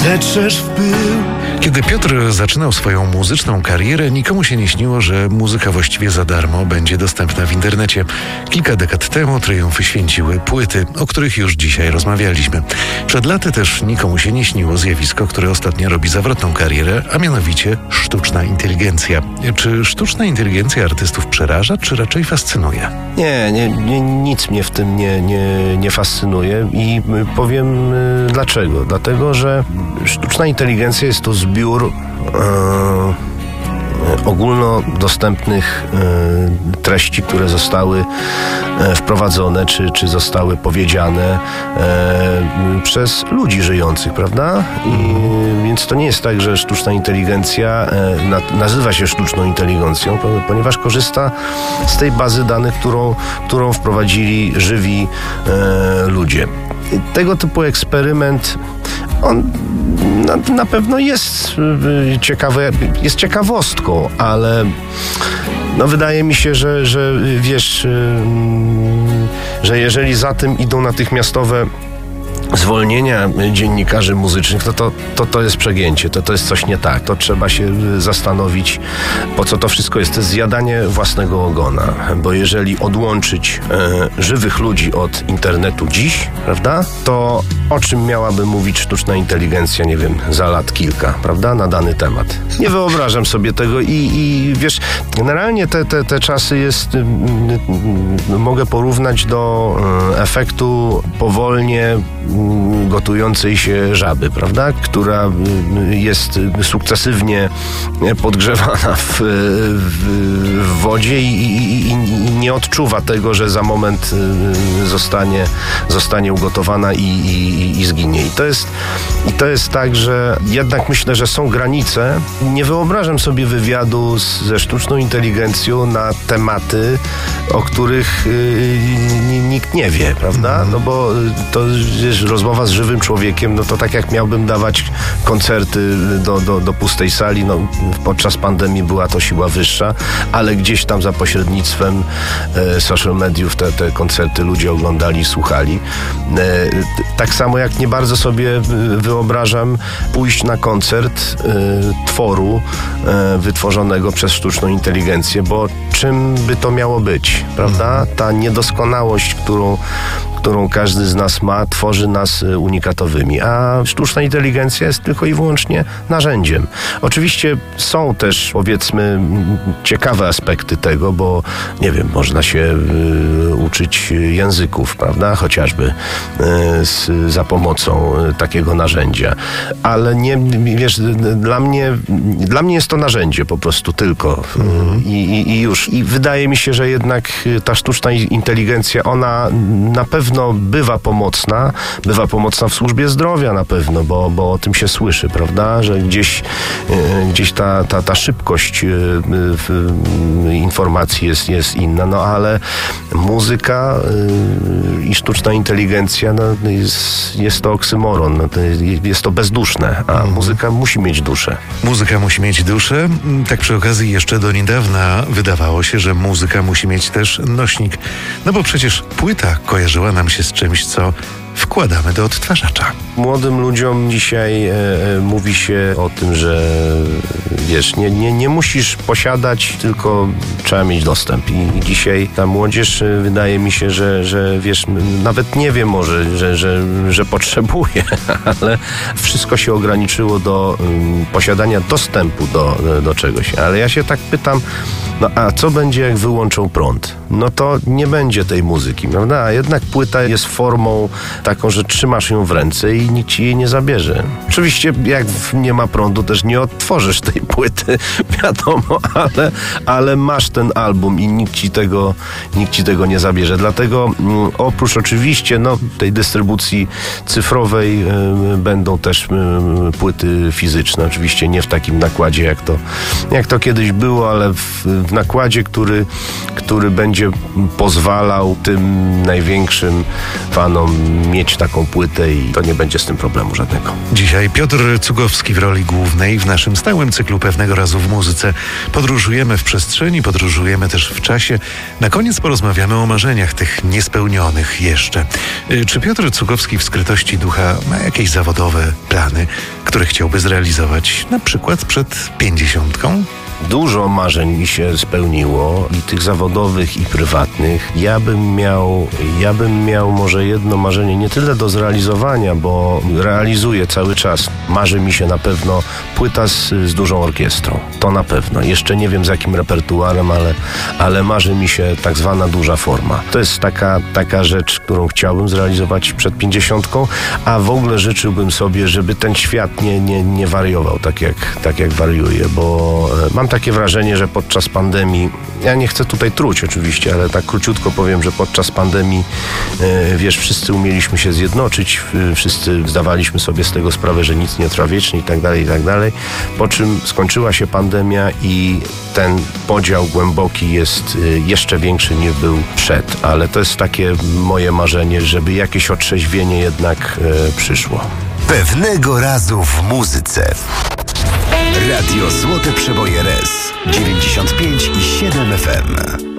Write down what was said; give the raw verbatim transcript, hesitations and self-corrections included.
zetrzesz w pył. Kiedy Piotr zaczynał swoją muzyczną karierę, nikomu się nie śniło, że muzyka właściwie za darmo będzie dostępna w internecie. Kilka dekad temu triumfy święciły płyty, o których już dzisiaj rozmawialiśmy. Przed laty też nikomu się nie śniło zjawisko, które ostatnio robi zawrotną karierę, a mianowicie sztuczna inteligencja. Czy sztuczna inteligencja artystów przeraża, czy raczej fascynuje? Nie, nie, nie nic mnie w tym nie, nie, nie fascynuje i powiem y, dlaczego. Dlatego, że sztuczna inteligencja jest to zbiór y, ogólnodostępnych y, treści, które zostały y, wprowadzone, czy, czy zostały powiedziane y, przez ludzi żyjących, prawda? I, więc to nie jest tak, że sztuczna inteligencja y, na, nazywa się sztuczną inteligencją, ponieważ korzysta z tej bazy danych, którą, którą wprowadzili żywi y, ludzie. Tego typu eksperyment, on na, na pewno jest ciekawy, jest ciekawostką, ale no wydaje mi się, że, że wiesz, że jeżeli za tym idą natychmiastowe zwolnienia dziennikarzy muzycznych, to to, to, to jest przegięcie, to, to jest coś nie tak. To trzeba się zastanowić, po co to wszystko jest. To jest zjadanie własnego ogona, bo jeżeli odłączyć e, żywych ludzi od internetu dziś, prawda, to o czym miałaby mówić sztuczna inteligencja, nie wiem, za lat kilka, prawda, na dany temat. Nie wyobrażam sobie tego i, i wiesz, generalnie te, te, te czasy jest, y, y, mogę porównać do y, efektu powolnie gotującej się żaby, prawda? Która jest sukcesywnie podgrzewana w, w, w wodzie i, i, i nie odczuwa tego, że za moment zostanie, zostanie ugotowana i, i, i zginie. I to jest, i to jest tak, że jednak myślę, że są granice. Nie wyobrażam sobie wywiadu z, ze sztuczną inteligencją na tematy, o których y, nikt nie wie, prawda? No bo to jest rozmowa z żywym człowiekiem, no to tak jak miałbym dawać koncerty do, do, do pustej sali, no podczas pandemii była to siła wyższa, ale gdzieś tam za pośrednictwem e, social mediów te, te koncerty ludzie oglądali, słuchali. E, tak samo jak nie bardzo sobie wyobrażam pójść na koncert e, tworu e, wytworzonego przez sztuczną inteligencję, bo czym by to miało być, prawda? Ta niedoskonałość, którą którą każdy z nas ma, tworzy nas unikatowymi, a sztuczna inteligencja jest tylko i wyłącznie narzędziem. Oczywiście są też, powiedzmy, ciekawe aspekty tego, bo nie wiem, można się y, uczyć języków, prawda, chociażby y, z, za pomocą y, takiego narzędzia, ale nie, wiesz, dla mnie, dla mnie jest to narzędzie po prostu tylko y, i, i już. I wydaje mi się, że jednak ta sztuczna inteligencja, ona na pewno No, bywa pomocna, bywa pomocna w służbie zdrowia na pewno, bo, bo o tym się słyszy, prawda, że gdzieś, e, gdzieś ta, ta, ta szybkość e, w, informacji jest, jest inna, no ale muzyka e, i sztuczna inteligencja, no, jest, jest to oksymoron, no, to jest, jest to bezduszne, a mhm. muzyka musi mieć duszę. Muzyka musi mieć duszę. Tak przy okazji jeszcze do niedawna wydawało się, że muzyka musi mieć też nośnik, no bo przecież płyta kojarzyła nam się z czymś, co wkładamy do odtwarzacza. Młodym ludziom dzisiaj e, mówi się o tym, że wiesz, nie, nie, nie musisz posiadać, tylko trzeba mieć dostęp. I, i dzisiaj ta młodzież, e, wydaje mi się, że, że wiesz, nawet nie wie może, że, że, że potrzebuje, ale wszystko się ograniczyło do um, posiadania dostępu do, do czegoś. Ale ja się tak pytam, no a co będzie, jak wyłączą prąd? No to nie będzie tej muzyki, prawda? A jednak płyta jest formą taką, że trzymasz ją w ręce i nikt ci jej nie zabierze. Oczywiście jak nie ma prądu, też nie odtworzysz tej płyty, wiadomo, ale, ale masz ten album i nikt ci tego, nikt ci tego nie zabierze. Dlatego m, oprócz oczywiście no, tej dystrybucji cyfrowej y, będą też y, płyty fizyczne. Oczywiście nie w takim nakładzie, jak to, jak to kiedyś było, ale w, w nakładzie, który, który będzie pozwalał tym największym fanom mieć taką płytę i to nie będzie z tym problemu żadnego. Dzisiaj Piotr Cugowski w roli głównej w naszym stałym cyklu Pewnego razu w muzyce. Podróżujemy w przestrzeni, podróżujemy też w czasie. Na koniec porozmawiamy o marzeniach tych niespełnionych jeszcze. Czy Piotr Cugowski w skrytości ducha ma jakieś zawodowe plany, które chciałby zrealizować na przykład przed pięćdziesiątką? Dużo marzeń mi się spełniło i tych zawodowych, i prywatnych. Ja bym miał, ja bym miał może jedno marzenie nie tyle do zrealizowania, bo realizuję cały czas. Marzy mi się na pewno płyta z, z dużą orkiestrą. To na pewno. Jeszcze nie wiem z jakim repertuarem, ale, ale marzy mi się tak zwana duża forma. To jest taka, taka rzecz, którą chciałbym zrealizować przed pięćdziesiątką, a w ogóle życzyłbym sobie, żeby ten świat nie, nie, nie wariował tak jak, tak jak wariuje, bo mam takie wrażenie, że podczas pandemii, ja nie chcę tutaj truć oczywiście, ale tak króciutko powiem, że podczas pandemii, e, wiesz, wszyscy umieliśmy się zjednoczyć, wszyscy zdawaliśmy sobie z tego sprawę, że nic nie trwa wiecznie i tak dalej, i tak dalej, po czym skończyła się pandemia i ten podział głęboki jest jeszcze większy niż był przed, ale to jest takie moje marzenie, żeby jakieś otrzeźwienie jednak e, przyszło. Pewnego razu w muzyce. Radio Złote Przeboje R E S dziewięćdziesiąt pięć i siedem F M.